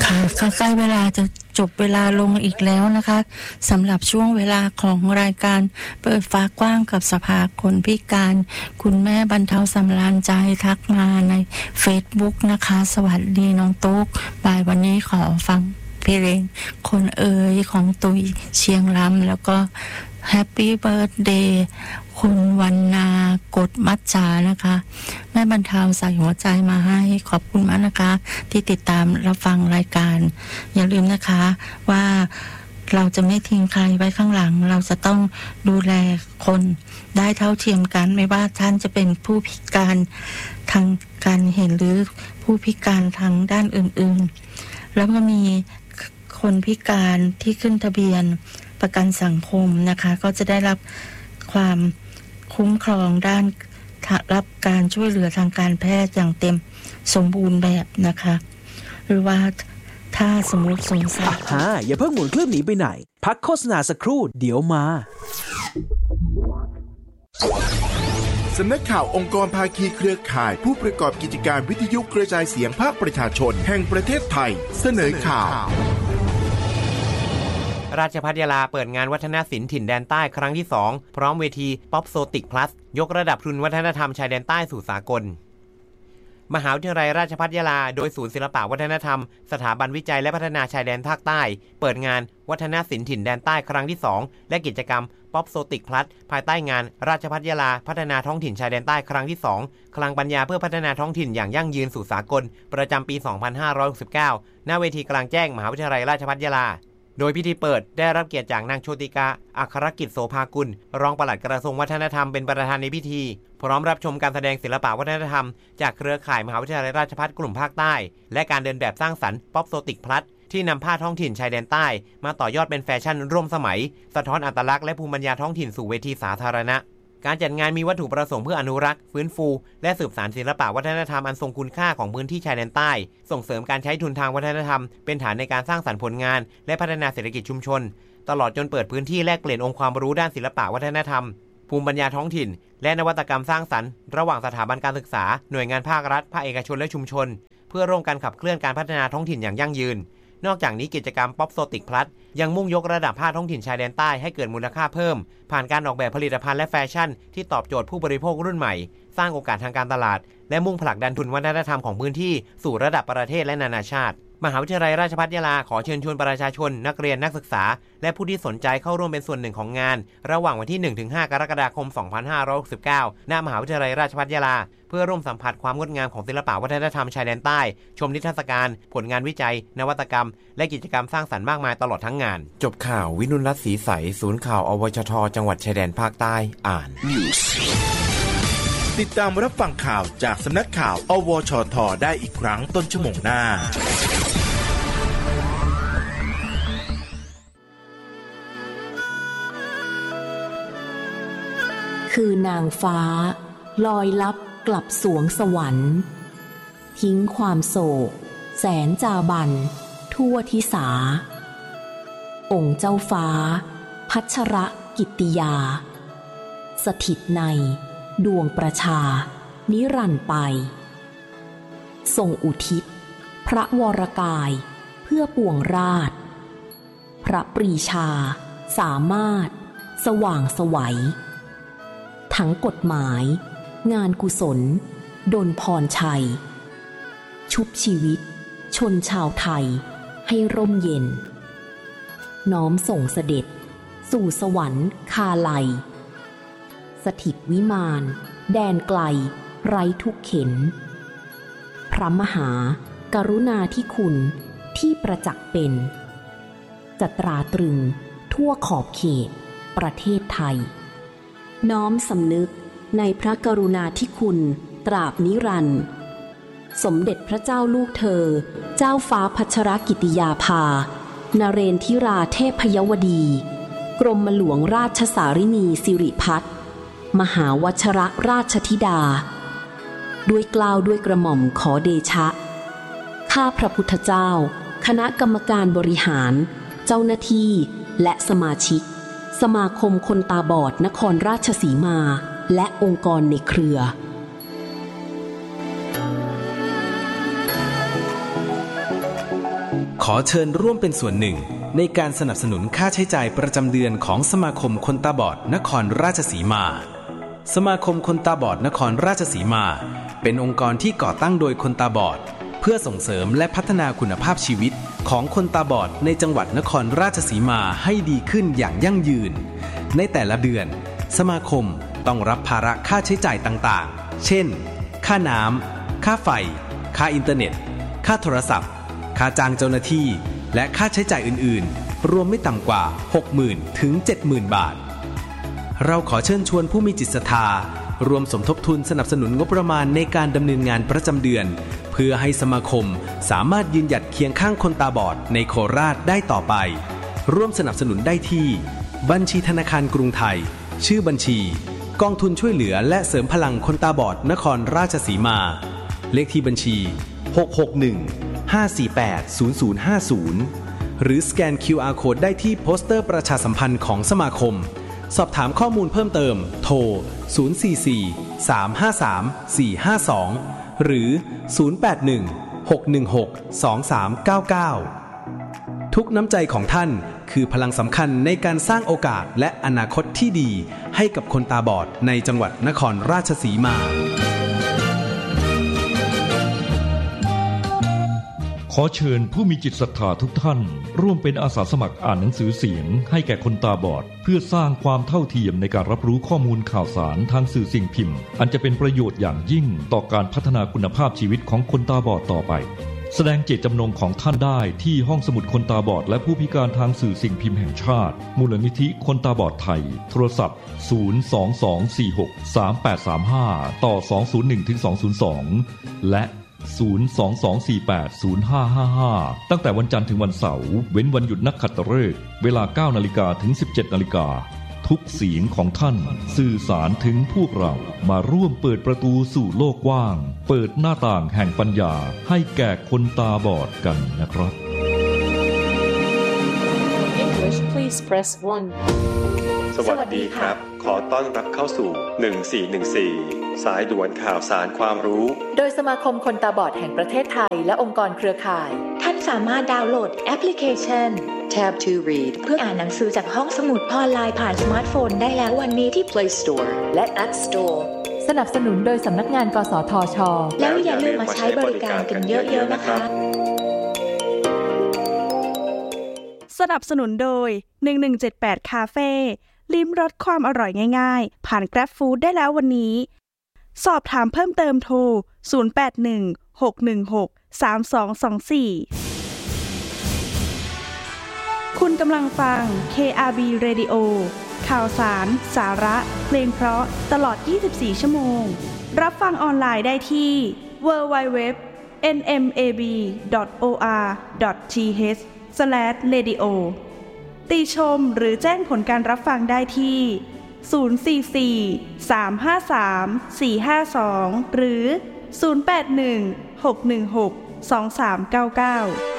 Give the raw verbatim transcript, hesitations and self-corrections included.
ค่ะใกล้เวลาจะจบเวลาลงอีกแล้วนะคะสำหรับช่วงเวลาของรายการเปิดฟ้ากว้างกับสภาคนพิการคุณแม่บรรเทาสำราญใจทักมาใน Facebook นะคะสวัสดีน้องตุ๊กบ่ายวันนี้ขอฟังเพลงคนเอ๋ยของตุยเชียงรำแล้วก็แฮปปี้เบิร์ธเดย์คุณวันนากดมัจจานะคะแม่บรรเทาใส่หัวใจมาให้ขอบคุณมากนะคะที่ติดตามรับฟังรายการอย่าลืมนะคะว่าเราจะไม่ทิ้งใครไว้ข้างหลังเราจะต้องดูแลคนได้เท่าเทียมกันไม่ว่าท่านจะเป็นผู้พิการทางการเห็นหรือผู้พิการทางด้านอื่นๆแล้วก็มีคนพิการที่ขึ้นทะเบียนประกันสังคมนะคะก็จะได้รับความคุ้มครองด้านรับการช่วยเหลือทางการแพทย์อย่างเต็มสมบูรณ์แบบนะคะหรือว่าถ้าสมมติสงสัยฮ่าอย่าเพิ่งหมุนเครื่องหนีไปไหนพักโฆษณาสักครู่เดี๋ยวมาสำนักข่าวองค์กรภาคีเครือข่ายผู้ประกอบกิจการวิทยุกระจายเสียงภาคประชาชนแห่งประเทศไทยเสนอข่าวราชภัฏยาลาเปิดงานวัฒนศิลป์ถิ่นแดนใต้ครั้งที่สองพร้อมเวทีป๊อปโซติกพลัสยกระดับทุนวัฒนธรรมชายแดนใต้สู่สากลมหาวิทยาลัยราชภัฏยาลาโดยศูนย์ศิลปวัฒนธรรมสถาบันวิจัยและพัฒนาชายแดนภาคใต้เปิดงานวัฒนศิลป์ถิ่นแดนใต้ครั้งที่สองและกิจกรรมป๊อปโซติกพลัสภายใต้งานราชภัฏยาลาพัฒนาท้องถิ่นชายแดนใต้ครั้งที่สองคลังปัญญาเพื่อพัฒนาท้องถิ่นอย่างยั่งยืนสู่สากลประจำปีสองพันห้าร้อยหกสิบเก้าณเวทีกลางแจ้งมหาวิทยาลัยราชภัฏยาลาโดยพิธีเปิดได้รับเกียรติจากนางโชติกาอัครกิจโสภากุลรองปลัดกระทรวงวัฒนธรรมเป็นประธานในพิธีพร้อมรับชมการแสดงศิลปวัฒนธรรมจากเครือข่ายมหาวิทยาลัยราชภัฏกลุ่มภาคใต้และการเดินแบบสร้างสรรค์ป๊อปโซติกพลัสที่นำผ้าท้องถิ่นชายแดนใต้มาต่อยอดเป็นแฟชั่นร่วมสมัยสะท้อนอัตลักษณ์และภูมิปัญญาท้องถิ่นสู่เวทีสาธารณะการจัดงานมีวัตถุประสงค์เพื่ออนุรักษ์ฟื้นฟูและสืบสานศิลปวัฒนธรรมอันทรงคุณค่าของพื้นที่ชายแดนใต้ส่งเสริมการใช้ทุนทางวัฒนธรรมเป็นฐานในการสร้างสรรค์ผลงานและพัฒนาเศรษฐกิจชุมชนตลอดจนเปิดพื้นที่แลกเปลี่ยนองค์ความรู้ด้านศิลปวัฒนธรรมภูมิปัญญาท้องถิ่นและนวัตกรรมสร้างสรรค์ระหว่างสถาบันการศึกษาหน่วยงานภาครัฐภาคเอกชนและชุมชนเพื่อร่วมกันขับเคลื่อนการพัฒนาท้องถิ่นอย่างยั่งยืนนอกจากนี้กิจกรรมป๊อปโซติกพลัสยังมุ่งยกระดับผ้าท้องถิ่นชายแดนใต้ให้เกิดมูลค่าเพิ่มผ่านการออกแบบผลิตภัณฑ์และแฟชั่นที่ตอบโจทย์ผู้บริโภครุ่นใหม่สร้างโอกาสทางการตลาดและมุ่งผลักดันทุนวัฒนธรรมของพื้นที่สู่ระดับประเทศและนานาชาติมหาวิทยาลัยราชภัฏยาลาขอเชิญชวนประชาชนนักเรียนนักศึกษาและผู้ที่สนใจเข้าร่วมเป็นส่วนหนึ่งของงานระหว่างวันที่ หนึ่งถึงห้า กรกฎาคม สองพันห้าร้อยหกสิบเก้า ณ มหาวิทยาลัยราชภัฏยาลาเพื่อร่วมสัมผัสความงดงามของศิลปวัฒนธรรมชายแดนใต้ชมนิทรรศการผลงานวิจัยนวัตกรรมและกิจกรรมสร้างสรรค์มากมายตลอดทั้งงานจบข่าววินุรัตน์ศรีใสศูนย์ข่าวอวชทจังหวัดชายแดนภาคใต้อ่านติดตามรับฟังข่าวจากสำนักข่าวอวชทได้อีกครั้งต้นชั่วโมงหน้าคือนางฟ้าลอยลับกลับสวงสวรรค์ทิ้งความโศกแสนจาบันทั่วทิสาองค์เจ้าฟ้าพัชรกิตติยาสถิตในดวงประชานิรันดร์ไปทรงอุทิศพระวรกายเพื่อปวงราชพระปรีชาสามารถสว่างไสวทั้งกฎหมายงานกุศลดลพรชัยชุบชีวิตชนชาวไทยให้ร่มเย็นน้อมส่งเสด็จสู่สวรรค์คาไลสถิตวิมานแดนไกลไร้ทุกเข็ญพระมหากรุณาธิคุณที่ประจักษ์เป็นจะตราตรึงทั่วขอบเขตประเทศไทยน้อมสำนึกในพระกรุณาธิคุณตราบนิรันดร์สมเด็จพระเจ้าลูกเธอเจ้าฟ้าพัชรกิติยาภานเรนทิราเทพยวดีกรมหลวงราชสารินีสิริพัฒน์มหาวชรราชธิดาด้วยเกล้าด้วยกระหม่อมขอเดชะข้าพระพุทธเจ้าคณะกรรมการบริหารเจ้าหน้าที่และสมาชิกสมาคมคนตาบอดนครราชสีมาและองค์กรในเครือขอเชิญร่วมเป็นส่วนหนึ่งในการสนับสนุนค่าใช้จ่ายประจำเดือนของสมาคมคนตาบอดนครราชสีมาสมาคมคนตาบอดนครราชสีมาเป็นองค์กรที่ก่อตั้งโดยคนตาบอดเพื่อส่งเสริมและพัฒนาคุณภาพชีวิตของคนตาบอดในจังหวัดนครราชสีมาให้ดีขึ้นอย่างยั่งยืนในแต่ละเดือนสมาคมต้องรับภาระค่าใช้จ่ายต่างๆเช่นค่าน้ำค่าไฟค่าอินเทอร์เน็ตค่าโทรศัพท์ค่าจ้างเจ้าหน้าที่และค่าใช้จ่ายอื่นๆรวมไม่ต่ำกว่า หกหมื่น ถึง เจ็ดหมื่น บาทเราขอเชิญชวนผู้มีจิตศรัทธารวมสมทบทุนสนับสนุนงบประมาณในการดำเนินงานประจำเดือนเพื่อให้สมาคมสามารถยืนหยัดเคียงข้างคนตาบอดในโคราชได้ต่อไปร่วมสนับสนุนได้ที่บัญชีธนาคารกรุงไทยชื่อบัญชีกองทุนช่วยเหลือและเสริมพลังคนตาบอดนครราชสีมาเลขที่บัญชีหก หก หนึ่ง ห้า สี่ แปด ศูนย์ ศูนย์ ห้า ศูนย์หรือสแกน คิว อาร์ Code ได้ที่โปสเตอร์ประชาสัมพันธ์ของสมาคมสอบถามข้อมูลเพิ่มเติมโทรศูนย์ สี่ สี่ สาม ห้า สาม สี่ ห้า สองหรือศูนย์ แปด หนึ่ง หก หนึ่ง หก สอง สาม เก้า เก้าทุกน้ำใจของท่านคือพลังสำคัญในการสร้างโอกาสและอนาคตที่ดีให้กับคนตาบอดในจังหวัดนครราชสีมาขอเชิญผู้มีจิตศรัทธาทุกท่านร่วมเป็นอาสาสมัครอ่านหนังสือเสียงให้แก่คนตาบอดเพื่อสร้างความเท่าเทียมในการรับรู้ข้อมูลข่าวสารทางสื่อสิ่งพิมพ์อันจะเป็นประโยชน์อย่างยิ่งต่อการพัฒนาคุณภาพชีวิตของคนตาบอดต่อไปแสดงเจตจำนงของท่านได้ที่ห้องสมุดคนตาบอดและผู้พิการทางสื่อสิ่งพิมพ์แห่งชาติมูลนิธิคนตาบอดไทยโทรศัพท์ศูนย์ สอง สอง สี่ หก สาม แปด สาม ห้าต่อสอง ศูนย์ หนึ่ง ถึง สอง ศูนย์ สองและศูนย์ สอง สอง สี่ แปด ศูนย์ ห้า ห้า ห้าตั้งแต่วันจันทร์ถึงวันเสาร์เว้นวันหยุดนักขัตฤกษ์เวลา เก้า นาฬิกาถึง สิบเจ็ด นาฬิกาทุกเสียงของท่านสื่อสารถึงพวกเรามาร่วมเปิดประตูสู่โลกกว้างเปิดหน้าต่างแห่งปัญญาให้แก่คนตาบอดกันนะครับ English please press one สวัสดีครับขอต้อนรับเข้าสู่หนึ่งสี่หนึ่งสี่สายด่วนข่าวสารความรู้โดยสมาคมคนตาบอดแห่งประเทศไทยและองค์กรเครือข่ายท่านสามารถดาวน์โหลดแอปพลิเคชัน Tab to Read เพื่ออ่านหนังสือจากห้องสมุดออนไลน์ผ่านสมาร์ทโฟนได้แล้ววันนี้ที่ Play Store และ App Store สนับสนุนโดยสำนักงานกสทช. แล้วอย่าลืมมาใช้บริการกันเยอะๆนะคะสนับสนุนโดยหนึ่งหนึ่งเจ็ดแปดคาเฟ่ลิ้มรสความอร่อยง่ายๆผ่าน Grab Food ได้แล้ววันนี้สอบถามเพิ่มเติมโทรศูนย์ แปด หนึ่ง หก หนึ่ง หก สาม สอง สอง สี่คุณกำลังฟัง เค อาร์ บี Radio ข่าวสารสาระเพลงเพราะตลอดยี่สิบสี่ชั่วโมงรับฟังออนไลน์ได้ที่ ดับเบิลยู ดับเบิลยู ดับเบิลยู ดอท เอ็น เอ็ม เอ บี ดอท โอ อาร์ ดอท ที เอช สแลช เรดิโอ ติชมหรือแจ้งผลการรับฟังได้ที่ศูนย์ สี่ สี่ สาม ห้า สาม สี่ ห้า สองหรือศูนย์ แปด หนึ่ง หก หนึ่ง หก สอง สาม เก้า เก้า